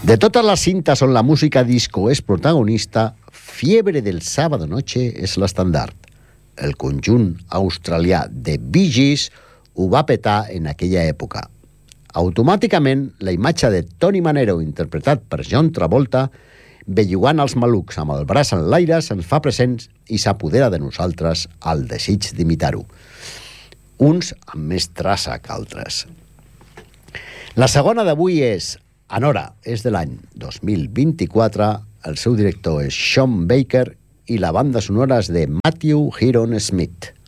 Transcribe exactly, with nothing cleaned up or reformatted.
De totes les cintes on la música disco és protagonista, Fiebre del Sábado Noche és l'estandard. El conjunt australià de Bee Gees ho va petar en aquella època. Automàticament, la imatge de Tony Manero, interpretat per John Travolta, bellugant els malucs amb el braç en l'aire, se'ns fa presents i s'apodera de nosaltres el desig d'imitar-ho. Uns amb més traça que altres. La segona d'avui és Anora, és de l'any dos mil vint-i-quatre, el seu director és Sean Baker i la banda sonora és de Matthew Heron Smith.